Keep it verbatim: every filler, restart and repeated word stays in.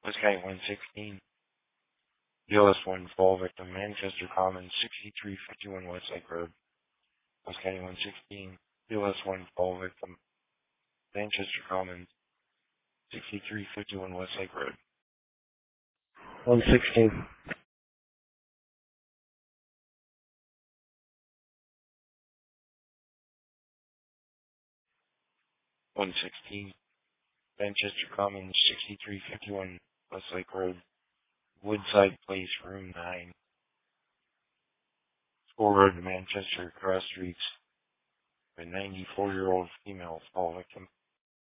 County one sixteen. B L S one fall victim, Manchester Commons, sixty-three fifty-one Westlake Road. County one sixteen. B L S one fall victim, Manchester Commons, sixty-three fifty-one Westlake Road. one sixteen. one sixteen. Manchester Commons, sixty-three fifty-one Westlake Road. Woodside Place, Room nine. School Road, Manchester, cross streets. A ninety-four-year-old female fall victim.